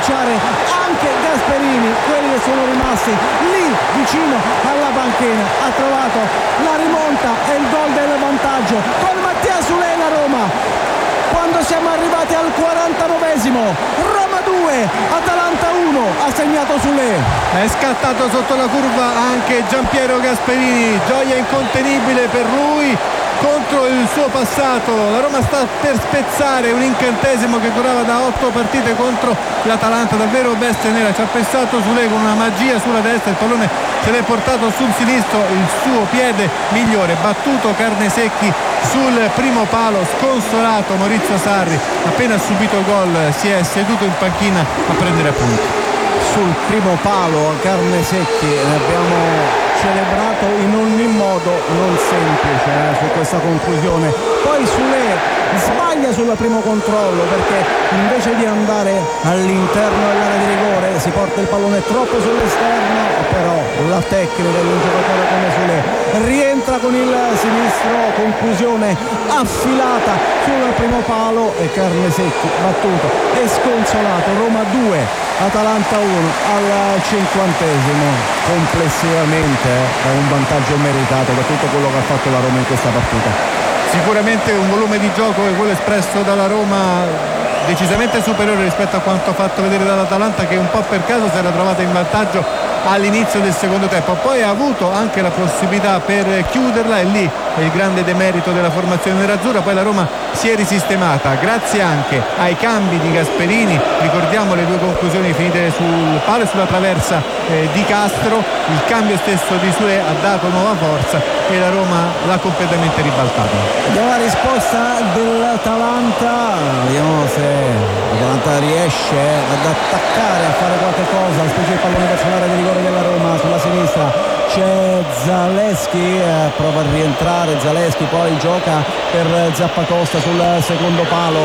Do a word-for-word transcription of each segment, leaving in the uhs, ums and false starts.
marciare anche Gasperini, quelli che sono rimasti lì vicino alla panchina. Ha trovato la rimonta e il gol del vantaggio con Mattia Sulè la Roma. Quando siamo arrivati al quarantanovesimo, Roma due, Atalanta uno, ha segnato Sulè. È scattato sotto la curva anche Giampiero Gasperini, gioia incontenibile per lui contro il suo passato. La Roma sta per spezzare un incantesimo che durava da otto partite contro l'Atalanta, davvero bestia nera. Ci ha pensato Sulè con una magia sulla destra, il pallone se l'è portato sul sinistro, il suo piede migliore, battuto Carnesecchi sul primo palo, sconsolato Maurizio Sarri, appena subito il gol si è seduto in panchina a prendere appunti. Sul primo palo Carnesecchi ne abbiamo celebrato in ogni modo non semplice eh, su questa conclusione. Poi Sulè sbaglia sul primo controllo perché invece di andare all'interno dell'area di rigore si porta il pallone troppo sull'esterno, però la tecnica di un giocatore come Sulè rientra con il sinistro, conclusione affilata sul primo palo e Carnesecchi battuto e sconsolato. Roma due, Atalanta uno al cinquantesimo. Complessivamente è un vantaggio meritato da tutto quello che ha fatto la Roma in questa partita. Sicuramente un volume di gioco è quello espresso dalla Roma decisamente superiore rispetto a quanto fatto vedere dall'Atalanta, che un po' per caso si era trovata in vantaggio all'inizio del secondo tempo, poi ha avuto anche la possibilità per chiuderla e lì è il grande demerito della formazione nerazzurra. Poi la Roma si è risistemata grazie anche ai cambi di Gasperini, ricordiamo le due conclusioni finite sul palo e sulla traversa eh, di Castro, il cambio stesso di Sulè ha dato nuova forza e la Roma l'ha completamente ribaltata. Vediamo la risposta dell'Atalanta, vediamo se l'Atalanta riesce ad attaccare, a fare qualche cosa, specie il pallone verso l'area di rigore della Roma. Sulla sinistra c'è Zaleschi, eh, prova a rientrare Zaleschi, poi gioca per Zappacosta sul secondo palo.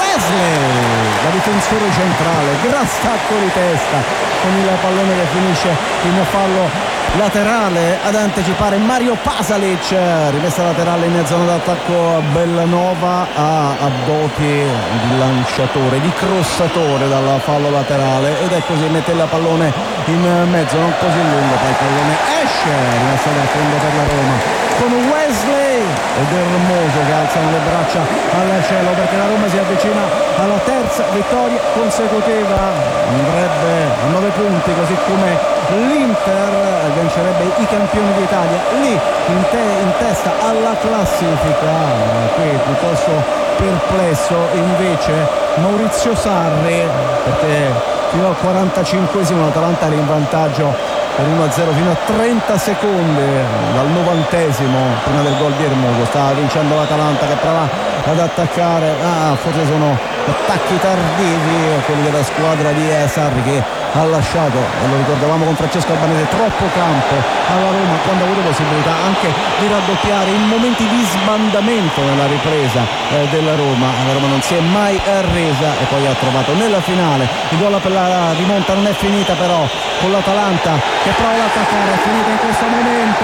Wesley, la difensore centrale, gran stacco di testa con il pallone che finisce in fallo laterale ad anticipare Mario Pasalic. Rimessa laterale in zona d'attacco Bellanova, ha doti di lanciatore, di crossatore dal fallo laterale ed è così, mette il pallone in mezzo, non così lungo, poi il pallone esce, rimessa dal fondo per la Roma con Wesley ed Hermoso che alzano le braccia al cielo perché la Roma si avvicina alla terza vittoria consecutiva, andrebbe a nove punti, così come l'Inter vincerebbe i campioni d'Italia, lì in, te- in testa alla classifica. Qui piuttosto perplesso invece Maurizio Sarri perché fino al quarantacinquesimo l'Atalanta era in vantaggio per uno a zero fino a trenta secondi dal novantesimo prima del gol di Hermoso. Stava vincendo l'Atalanta che prova ad attaccare, ah, forse sono attacchi tardivi quelli della squadra di Sarri che ha lasciato, e lo ricordavamo con Francesco Albanese, troppo campo alla Roma quando ha avuto possibilità anche di raddoppiare in momenti di sbandamento nella ripresa eh, della Roma. La Roma non si è mai arresa e poi ha trovato nella finale il gol per la rimonta. Non è finita però con l'Atalanta che prova ad attaccare, è finita in questo momento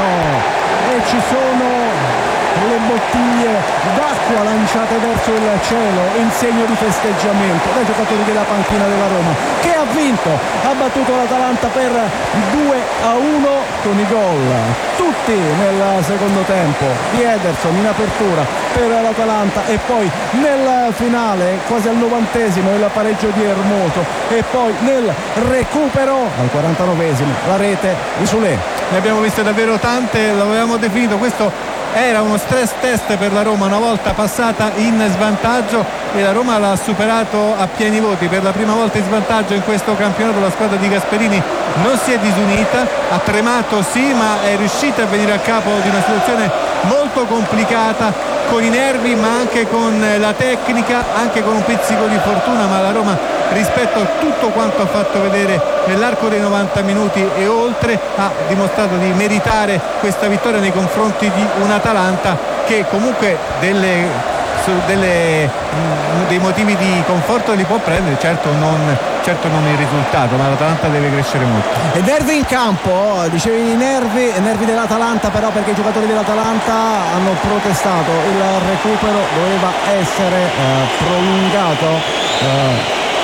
e ci sono le bottiglie d'acqua lanciate verso il cielo in segno di festeggiamento dai giocatori della panchina della Roma, che ha vinto, ha battuto l'Atalanta per due a uno con i gol tutti nel secondo tempo di Ederson in apertura per l'Atalanta e poi nel finale quasi al novantesimo il pareggio di Hermoso e poi nel recupero al quarantanovesimo la rete di Sulè. Ne abbiamo viste davvero tante, l'avevamo definito questo era uno stress test per la Roma una volta passata in svantaggio e la Roma l'ha superato a pieni voti. Per la prima volta in svantaggio in questo campionato la squadra di Gasperini non si è disunita, ha tremato sì, ma è riuscita a venire a capo di una situazione molto complicata con i nervi ma anche con la tecnica, anche con un pizzico di fortuna, ma la Roma rispetto a tutto quanto ha fatto vedere nell'arco dei novanta minuti e oltre ha dimostrato di meritare questa vittoria nei confronti di un'Atalanta che comunque delle, delle, dei motivi di conforto li può prendere, certo non, certo non il risultato, ma l'Atalanta deve crescere molto. E nervi in campo, dicevi i nervi, nervi dell'Atalanta però perché i giocatori dell'Atalanta hanno protestato, il recupero doveva essere eh, prolungato eh,